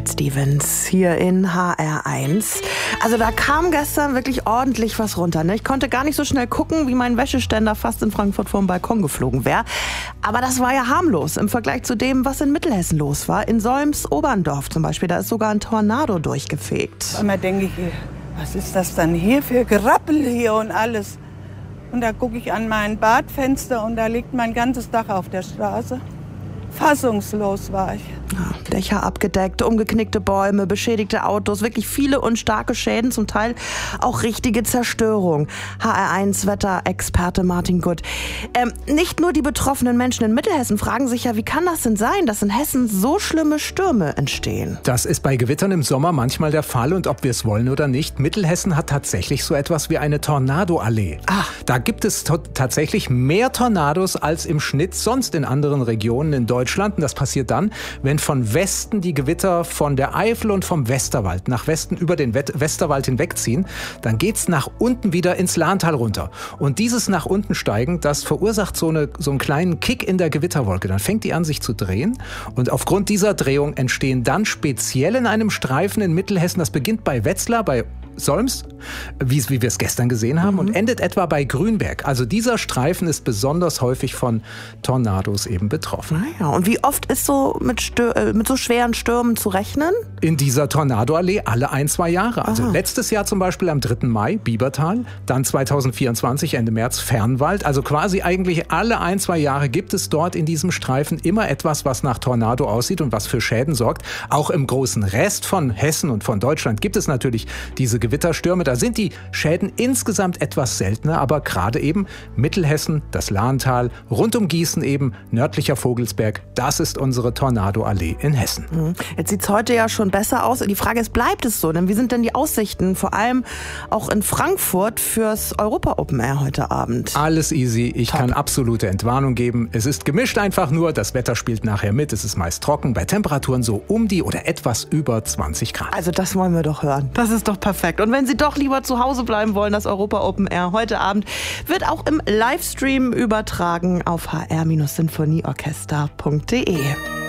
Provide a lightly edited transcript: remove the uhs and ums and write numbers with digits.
Cat Stevens hier in HR1. Also da kam gestern wirklich ordentlich was runter. Ne? Ich konnte gar nicht so schnell gucken, wie mein Wäscheständer fast in Frankfurt vom Balkon geflogen wäre. Aber das war ja harmlos im Vergleich zu dem, was in Mittelhessen los war. In Solms-Oberndorf zum Beispiel, da ist sogar ein Tornado durchgefegt. Einmal denke ich, was ist das dann hier für Gerappel hier und alles? Und da gucke ich an mein Badfenster und da liegt mein ganzes Dach auf der Straße. Fassungslos war ich. Ja, Dächer abgedeckt, umgeknickte Bäume, beschädigte Autos, wirklich viele und starke Schäden, zum Teil auch richtige Zerstörung. HR1-Wetterexperte Martin Gutt. Nicht nur die betroffenen Menschen in Mittelhessen fragen sich ja, wie kann das denn sein, dass in Hessen so schlimme Stürme entstehen? Das ist bei Gewittern im Sommer manchmal der Fall und ob wir es wollen oder nicht, Mittelhessen hat tatsächlich so etwas wie eine Tornadoallee. Da gibt es tatsächlich mehr Tornados als im Schnitt sonst in anderen Regionen in Deutschland. Und das passiert dann, wenn von Westen die Gewitter von der Eifel und vom Westerwald nach Westen über den Westerwald hinwegziehen, dann geht's nach unten wieder ins Lahntal runter. Und dieses nach unten steigen, das verursacht so einen kleinen Kick in der Gewitterwolke. Dann fängt die an, sich zu drehen. Und aufgrund dieser Drehung entstehen dann speziell in einem Streifen in Mittelhessen, das beginnt bei Wetzlar, bei Solms, wie wir es gestern gesehen haben, und endet etwa bei Grünberg. Also dieser Streifen ist besonders häufig von Tornados eben betroffen. Ja, und wie oft ist so mit so schweren Stürmen zu rechnen? In dieser Tornadoallee alle 1-2 Jahre. Also letztes Jahr zum Beispiel am 3. Mai Biebertal, dann 2024 Ende März Fernwald. Also quasi eigentlich alle 1-2 Jahre gibt es dort in diesem Streifen immer etwas, was nach Tornado aussieht und was für Schäden sorgt. Auch im großen Rest von Hessen und von Deutschland gibt es natürlich diese Gewitterstürme. Da sind die Schäden insgesamt etwas seltener, aber gerade eben Mittelhessen, das Lahntal, rund um Gießen eben, nördlicher Vogelsberg, das ist unsere Tornadoallee in Hessen. Jetzt sieht es heute ja schon besser aus. Die Frage ist, bleibt es so? Denn wie sind denn die Aussichten, vor allem auch in Frankfurt, fürs Europa Open Air heute Abend? Alles easy. Ich kann absolute Entwarnung geben. Es ist gemischt einfach nur. Das Wetter spielt nachher mit. Es ist meist trocken. Bei Temperaturen so um die oder etwas über 20 Grad. Also das wollen wir doch hören. Das ist doch perfekt. Und wenn Sie doch lieber zu Hause bleiben wollen, das Europa Open Air heute Abend wird auch im Livestream übertragen auf hr-sinfonieorchester.de.